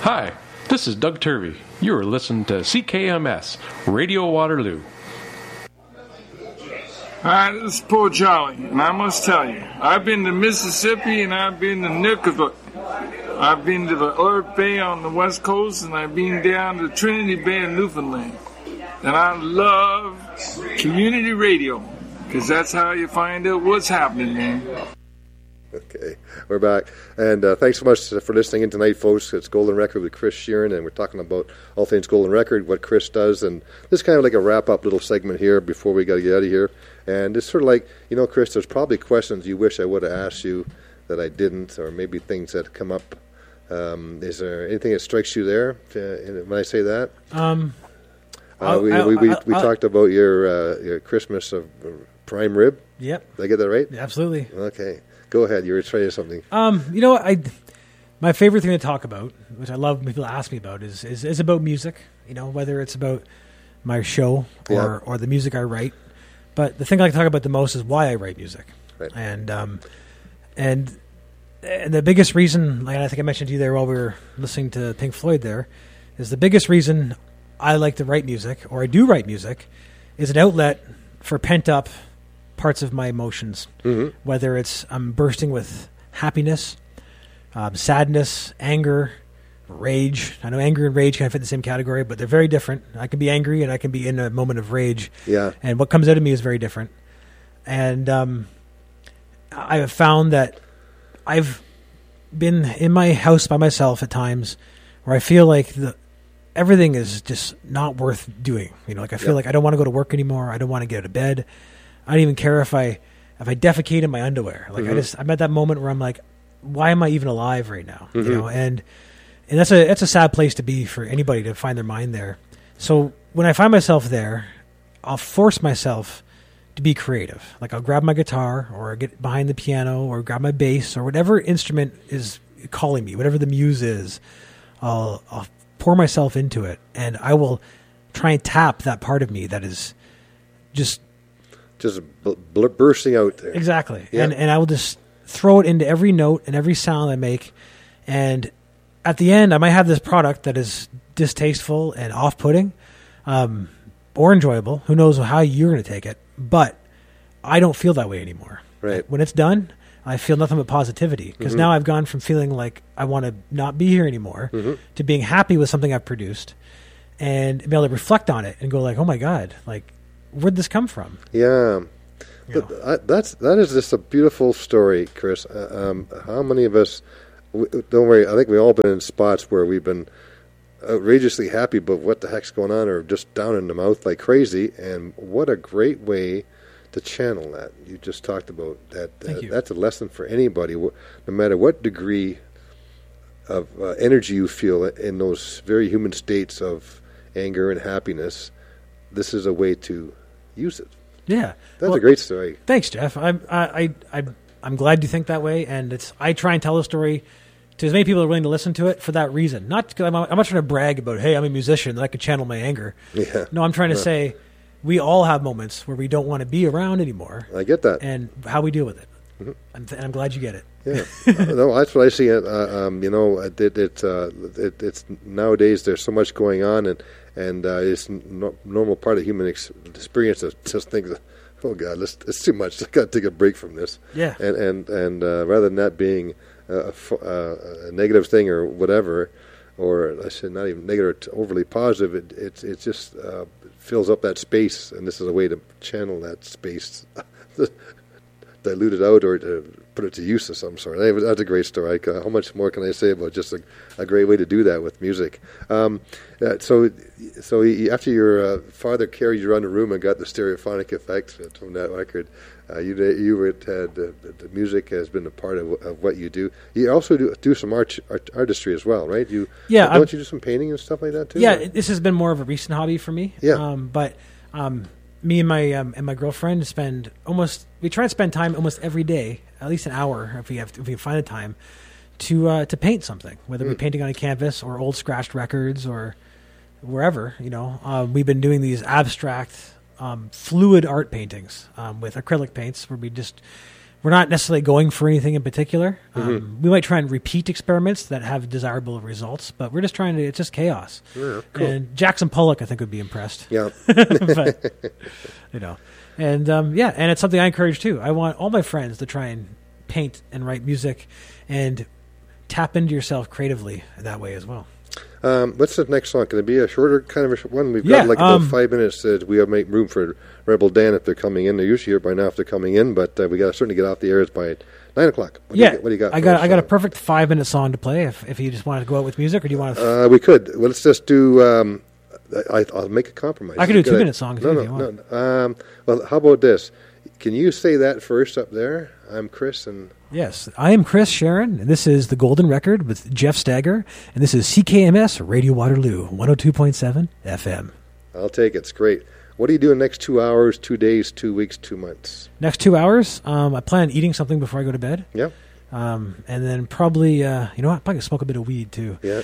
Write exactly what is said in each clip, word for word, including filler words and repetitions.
Hi, this is Doug Turvey. You are listening to C K M S, Radio Waterloo. Hi, this is Paul Charlie, and I must tell you, I've been to Mississippi and I've been to Nunavut. I've been to the Earth Bay on the West Coast, and I've been down to Trinity Bay in Newfoundland. And I love community radio, because that's how you find out what's happening, man. Okay, we're back. And uh, thanks so much for listening in tonight, folks. It's Golden Record with Chris Sheeran, and we're talking about all things Golden Record, what Chris does, and this is kind of like a wrap-up little segment here before we got to get out of here. And it's sort of like, you know, Chris, there's probably questions you wish I would have asked you that I didn't, or maybe things that come up. Um, is there anything that strikes you there uh, when I say that? Um, uh, we I'll, we, we, I'll, we I'll, talked about your uh, your Christmas of prime rib. Yep. Did I get that right? Absolutely. Okay. Go ahead. You were trying something. Um, you know what? I, my favorite thing to talk about, which I love when people ask me about, is, is, is about music. You know, whether it's about my show or, yeah. or the music I write. But the thing I like to talk about the most is why I write music. Right. And um, and and the biggest reason, like I think I mentioned to you there while we were listening to Pink Floyd there, is the biggest reason I like to write music, or I do write music, is an outlet for pent up parts of my emotions. Mm-hmm. Whether it's I'm bursting with happiness, um, sadness, anger, rage. I know anger and rage kind of fit in the same category, but they're very different. I can be angry and I can be in a moment of rage. Yeah. And what comes out of me is very different. And um, I have found that I've been in my house by myself at times where I feel like the everything is just not worth doing. You know, like I feel yeah. like I don't want to go to work anymore. I don't want to get out of bed. I don't even care if I if I defecate in my underwear. Like mm-hmm. I just I'm at that moment where I'm like, why am I even alive right now? Mm-hmm. You know, and and that's a that's a sad place to be for anybody to find their mind there. So when I find myself there, I'll force myself to be creative. Like I'll grab my guitar or get behind the piano or grab my bass or whatever instrument is calling me, whatever the muse is. I'll I'll pour myself into it, and I will try and tap that part of me that is just just bl- bl- bursting out there. Exactly. Yeah. And and I will just throw it into every note and every sound I make, and at the end I might have this product that is distasteful and off-putting, um, or enjoyable. Who knows how you're going to take it, but I don't feel that way anymore. Right. When it's done, I feel nothing but positivity, because mm-hmm. now I've gone from feeling like I want to not be here anymore mm-hmm. to being happy with something I've produced and be able to reflect on it and go like, oh my God, like, where'd this come from? Yeah. But I, that's, that is just a beautiful story, Chris. Uh, um, how many of us, we, don't worry, I think we've all been in spots where we've been outrageously happy, but what the heck's going on, or just down in the mouth like crazy, and what a great way to channel that. You just talked about that. Uh, that's a lesson for anybody, no matter what degree of uh, energy you feel in those very human states of anger and happiness. This is a way to use it. Yeah, that's well, a great story. Thanks, Jeff. I'm I I I'm glad you think that way, and it's I try and tell the story to as many people as are willing to listen to it for that reason. Not because I'm, I'm not trying to brag about, hey, I'm a musician and I can channel my anger. Yeah. No, I'm trying to yeah. say we all have moments where we don't want to be around anymore. I get that, and how we deal with it. Mm-hmm. I'm th- and I'm glad you get it. Yeah, no, that's what I see. Uh, um, you know, it, it, uh, it, it's nowadays there's so much going on, and and uh, it's no, normal part of human ex- experience to just think, oh God, let's, it's too much. I got to take a break from this. Yeah, and and and uh, rather than that being a, a, a negative thing or whatever, or I said not even negative, overly positive, it it, it just uh, fills up that space, and this is a way to channel that space. Dilute it out or to put it to use of some sort. Anyway, that's a great story. Uh, how much more can I say about just a, a great way to do that with music? Um, uh, so, so he, after your uh, father carried you around the room and got the stereophonic effect from that record, uh, you you were, had uh, the music has been a part of, of what you do. You also do do some art, art artistry as well, right? You yeah. Don't I'm, you do some painting and stuff like that too? Yeah, or? This has been more of a recent hobby for me. Yeah, um, but. Um, Me and my um, and my girlfriend spend almost we try and spend time almost every day, at least an hour if we have if we can find the time to uh, to paint something, whether mm. we're painting on a canvas or old scratched records or wherever. You know, uh, we've been doing these abstract, um, fluid art paintings um, with acrylic paints, where we just we're not necessarily going for anything in particular. Um, Mm-hmm. We might try and repeat experiments that have desirable results, but we're just trying to. It's just chaos. Yeah, cool. And Jackson Pollock, I think, would be impressed. Yeah. But, you know, and um, yeah, and it's something I encourage too. I want all my friends to try and paint and write music, and tap into yourself creatively that way as well. Um, what's the next song? Can it be a shorter kind of a sh- one? We've got Yeah, like about um, five minutes. Uh, we have to make room for Rebel Dan if they're coming in. They're usually here by now if they're coming in, but uh, we got to certainly get off the airs by nine o'clock. What yeah, do you, what do you got? I for got us, I got a uh, perfect five minute song to play. If if you just wanted to go out with music, or do you want to? Uh, we could. Well, let's just do. Um, I, I'll make a compromise. I could do a Good two-minute idea. song if No, you- no, if you want. no. Um, well, how about this? Can you say that first up there? I'm Chris, and Yes, I am Chris Sharon, and this is the Golden Record with Jeff Stagger, and this is C K M S Radio Waterloo, one oh two point seven F M. I'll take it. It's great. What are you doing next two hours, two days, two weeks, two months? Next two hours, um, I plan on eating something before I go to bed, Yeah, um, and then probably, uh, you know what, I'm probably gonna smoke a bit of weed too, yeah,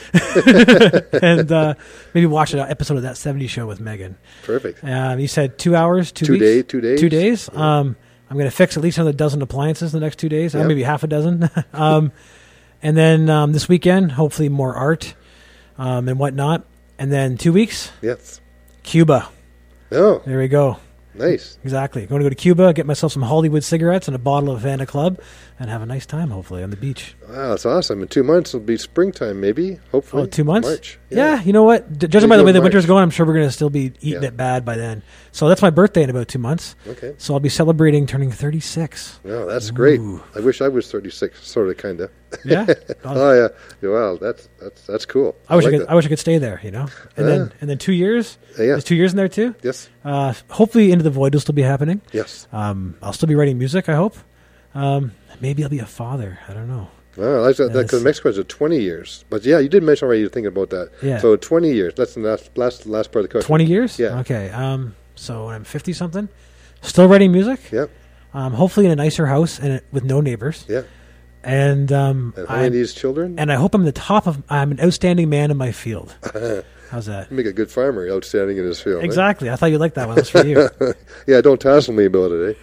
and uh, maybe watch an episode of That seventies Show with Megan. perfect. Um, you said two hours, two, Two weeks? day- two days? two days. Yeah. Um, I'm going to fix at least another dozen appliances in the next two days, uh, Yeah. maybe half a dozen. um, and then um, this weekend, hopefully more art um, and whatnot. And then two weeks, Yes. Cuba. Oh, There we go. nice. Exactly. Going to go to Cuba, get myself some Hollywood cigarettes and a bottle of Havana Club, and have a nice time, hopefully, on the beach. Wow, that's awesome. In two months, it'll be springtime, maybe. Hopefully, Oh, two months? March. Yeah. you know what? D- judging by Maybe the way in the March. winter's going, I'm sure we're going to still be eating Yeah. it bad by then. So that's my birthday in about two months. Okay. So I'll be celebrating turning thirty-six. No, that's great. Ooh. I wish I was thirty-six, sort of, kind of. Yeah? Oh yeah. Wow, that's that's that's cool. I wish I, like could. that. I wish I could stay there. You know, and then and then two years. Uh, yeah. There's two years in there too. Yes. Uh, hopefully, Into the Void will still be happening. Yes. Um, I'll still be writing music. I hope. Um, maybe I'll be a father. I don't know. Wow, that's that. Yes. Because the next question is twenty years. But yeah, you did mention already. You're thinking about that. Yeah. So twenty years. That's the last last last part of the question. Twenty years. Yeah. Okay. Um, so when I'm fifty something, still writing music. Yep. Um, hopefully in a nicer house and it- with no neighbors. Yeah. And um, And how many I of these children? and I hope I'm the top of. I'm an outstanding man in my field. How's that? Make a good farmer, outstanding in his field. eh? Exactly. I thought you liked that one. That's for you. Yeah, don't tassel me about it,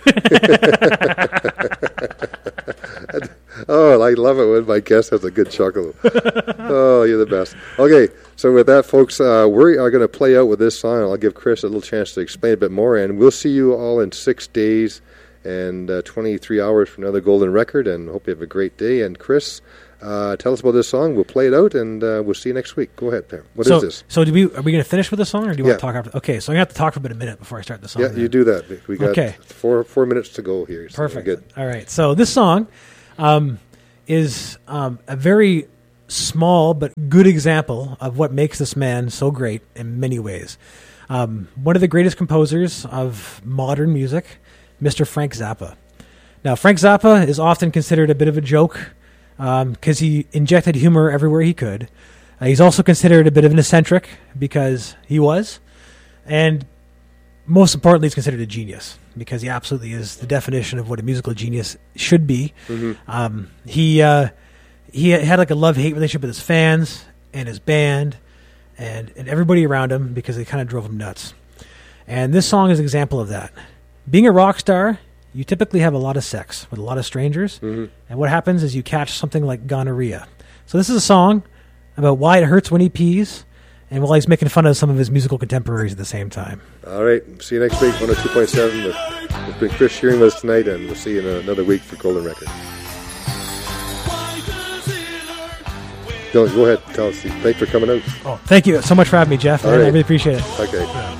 eh? Oh, I love it when my guest has a good chuckle. Oh, you're the best. Okay, so with that, folks, uh, we are going to play out with this song. I'll give Chris a little chance to explain a bit more, and we'll see you all in six days and uh, twenty-three hours for another golden record, and hope you have a great day. And Chris, uh, tell us about this song. We'll play it out, and uh, we'll see you next week. Go ahead, Pam. What is so, this? So, do we are we going to finish with the song, or do you Yeah. want to talk after? Okay, so I'm going to have to talk for about a minute before I start the song. Yeah, then. you do that. We got Okay. four four minutes to go here. so Perfect. Good. All right. So this song um, is um, a very small but good example of what makes this man so great in many ways. Um, one of the greatest composers of modern music, Mister Frank Zappa. Now, Frank Zappa is often considered a bit of a joke because he injected humor everywhere he could. Uh, he's also considered a bit of an eccentric because he was. And most importantly, he's considered a genius because he absolutely is the definition of what a musical genius should be. Mm-hmm. Um, he uh, he had like a love-hate relationship with his fans and his band and, and everybody around him because they kind of drove him nuts. And this song is an example of that. Being a rock star, you typically have a lot of sex with a lot of strangers. Mm-hmm. And what happens is you catch something like gonorrhea. So this is a song about why it hurts when he pees and while he's making fun of some of his musical contemporaries at the same time. All right. See you next week, one oh two point seven. With, with been Chris Shearing with us tonight, and we'll see you in another week for Golden Record. No, go ahead. Tell us. Thanks for coming out. Oh, thank you so much for having me, Jeff. All I right. really appreciate it. Okay.